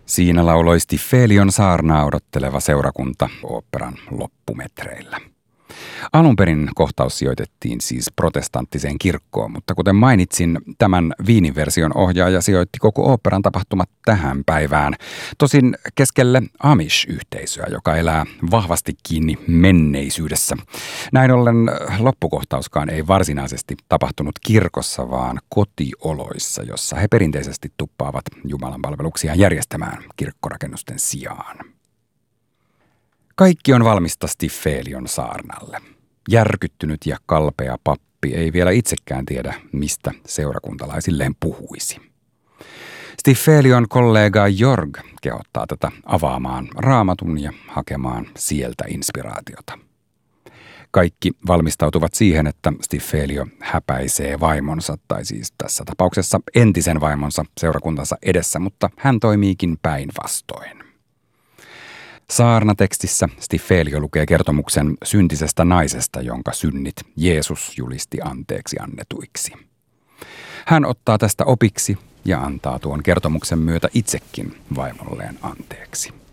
Siinä lauloi Stifelion saarnaa odotteleva seurakunta oopperan loppumetreillä. Alun perin kohtaus sijoitettiin siis protestanttiseen kirkkoon, mutta kuten mainitsin, tämän Wienin version ohjaaja sijoitti koko oopperan tapahtumat tähän päivään. Tosin keskelle Amish-yhteisöä, joka elää vahvasti kiinni menneisyydessä. Näin ollen loppukohtauskaan ei varsinaisesti tapahtunut kirkossa, vaan kotioloissa, jossa he perinteisesti tuppaavat Jumalan palveluksia järjestämään kirkkorakennusten sijaan. Kaikki on valmista Stifelion saarnalle. Järkyttynyt ja kalpea pappi ei vielä itsekään tiedä, mistä seurakuntalaisilleen puhuisi. Stifelion kollega Jorg kehottaa tätä avaamaan Raamatun ja hakemaan sieltä inspiraatiota. Kaikki valmistautuvat siihen, että Stifelio häpäisee vaimonsa, tai siis tässä tapauksessa entisen vaimonsa seurakuntansa edessä, mutta hän toimiikin päinvastoin. Saarnatekstissä Stifelio lukee kertomuksen syntisestä naisesta, jonka synnit Jeesus julisti anteeksi annetuiksi. Hän ottaa tästä opiksi ja antaa tuon kertomuksen myötä itsekin vaimolleen anteeksi.